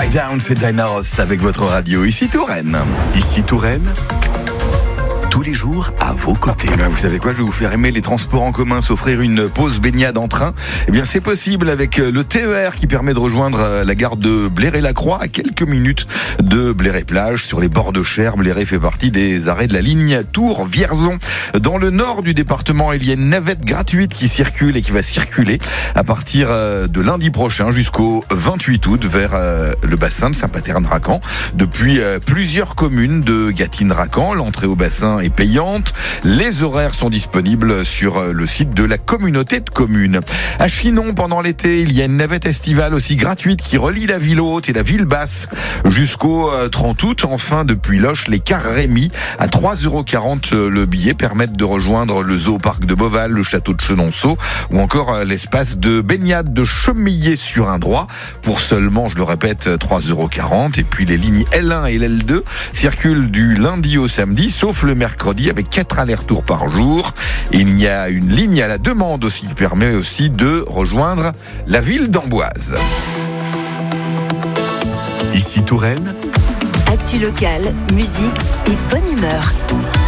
Upside Down, c'est Diana Ross avec votre radio. Ici Touraine. Ici Touraine, tous les jours à vos côtés. Eh bien, vous savez quoi, je vais vous faire aimer les transports en commun, s'offrir une pause baignade en train. Eh bien, c'est possible avec le TER qui permet de rejoindre la gare de Bléré-la-Croix à quelques minutes de Bléré-Plage sur les bords de Cher. Bléré fait partie des arrêts de la ligne Tours-Vierzon. Dans le nord du département, il y a une navette gratuite qui circule et qui va circuler à partir de lundi prochain jusqu'au 28 août vers le bassin de Saint-Paterne-Racan. Depuis plusieurs communes de Gâtine-Racan, l'entrée au bassin est payante. Les horaires sont disponibles sur le site de la communauté de communes. À Chinon, pendant l'été, il y a une navette estivale aussi gratuite qui relie la ville haute et la ville basse jusqu'au 30 août. Enfin, depuis Loches, les cars Rémy à 3,40 € le billet permettent de rejoindre le zoo-parc de Beauval, le château de Chenonceau ou encore l'espace de baignade de Chemillé-sur-Indrois pour seulement, je le répète, 3,40 €. Et puis les lignes L1 et L2 circulent du lundi au samedi, sauf le mercredi avec 4 allers-retours par jour. Et il y a une ligne à la demande aussi qui permet aussi de rejoindre la ville d'Amboise. Ici Touraine, Actu locale, musique et bonne humeur.